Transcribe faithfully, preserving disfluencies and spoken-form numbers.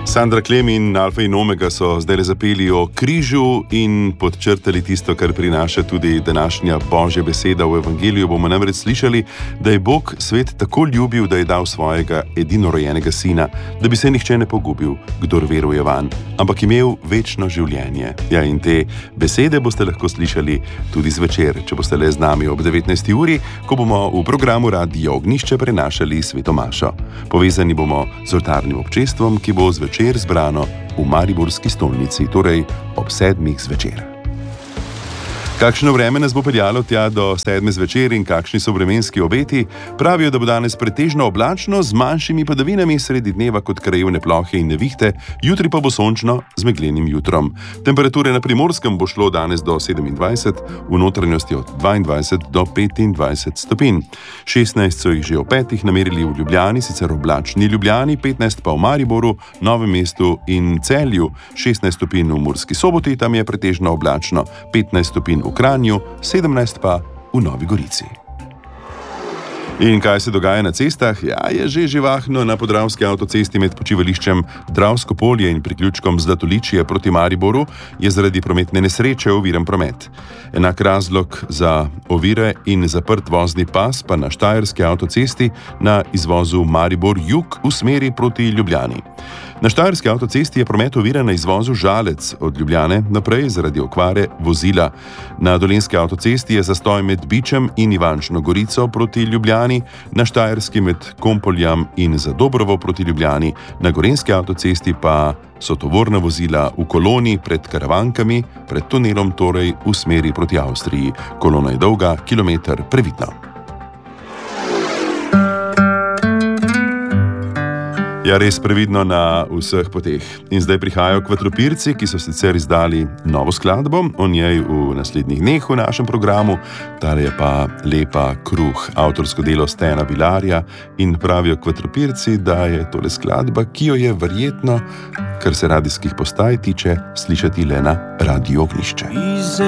Sandra Klem in Alfa in Omega so zdaj le zapeli o križu in podčrtali tisto, kar prinaša tudi današnja Božja beseda v Evangeliju. Bomo namreč slišali, da je Bog svet tako ljubil, da je dal svojega edinorojenega sina, da bi se nihče ne pogubil, kdor veruje vanj, ampak imel večno življenje. Ja, in te besede boste lahko slišali tudi zvečer, če boste le z nami ob devetnajsti uri, ko bomo v programu Radia Ognjišče prenašali Sveto mašo. Povezani bomo z oltarnim občestvom, ki bo zvečer zbrano v mariborski stolnici, torej ob sedmih zvečer. Kakšno vreme nas bo peljalo tja do sedme zvečer in kakšni so vremenski obeti? Pravijo, da bo danes pretežno oblačno z manjšimi padavinami, sredi dneva kot krajevne plohe in nevihte, jutri pa bo sončno z meglenim jutrom. Temperature na Primorskem bo šlo danes do sedemindvajset, v notranjosti od dvaindvajset do petindvajset stopinj. šestnajst so jih že ob petih namerili v Ljubljani, sicer oblačni Ljubljani, petnajst pa v Mariboru, Novem mestu in Celju, šestnajst stopinj v Murski Soboti, tam je pretežno oblačno, petnajst stopinj v Kranju, sedemnajst pa v Novi Gorici. In kaj se dogaja na cestah? Ja, je že živahno na Podravski avtocesti med počivališčem Dravsko polje in priključkom Zlatoličje proti Mariboru je zaradi prometne nesreče oviran promet. Enak razlog za ovire in zaprt vozni pas pa na Štajerski avtocesti na izvozu Maribor-Jug v smeri proti Ljubljani. Na Štajerski avtocesti je promet oviran na izvozu Žalec od Ljubljane naprej zaradi okvare vozila. Na Dolenjski avtocesti je zastoj med Bičem in Ivančno Gorico proti Ljubljani, na Štajerski med Kompoljam in Zadobrovo proti Ljubljani, na Gorenjski avtocesti pa so tovorna vozila v koloni pred Karavankami, pred tunelom torej v smeri proti Avstriji. Kolona je dolga kilometer, previdno. Ja, res previdno na vseh poteh. In zdaj prihajajo Kvatropirci, ki so sicer izdali novo skladbo, o njej v naslednjih dneh v našem programu. Tale je pa Lepa kruh, avtorsko delo Stena Vilarja, in pravijo Kvatropirci, da je tole skladba, ki jo je verjetno, kar se radijskih postaj tiče, slišati le na Radiu Ognjišče.